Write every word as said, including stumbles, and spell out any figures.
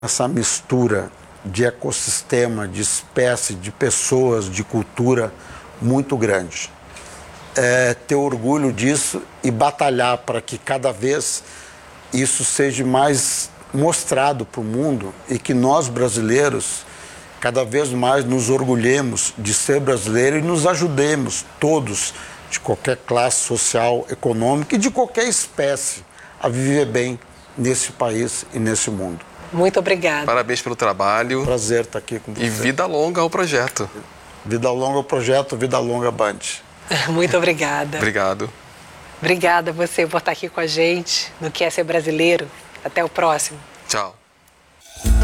Essa mistura de ecossistema, de espécie, de pessoas, de cultura muito grande. É, ter orgulho disso e batalhar para que cada vez isso seja mais mostrado para o mundo e que nós brasileiros cada vez mais nos orgulhemos de ser brasileiro e nos ajudemos todos, de qualquer classe social, econômica e de qualquer espécie, a viver bem nesse país e nesse mundo. Muito obrigada. Parabéns pelo trabalho. Prazer estar aqui com você. E vida longa ao projeto. Vida longa ao projeto, vida longa Band. Muito obrigada. Obrigado. Obrigada a você por estar aqui com a gente no Que é Ser Brasileiro. Até o próximo. Tchau.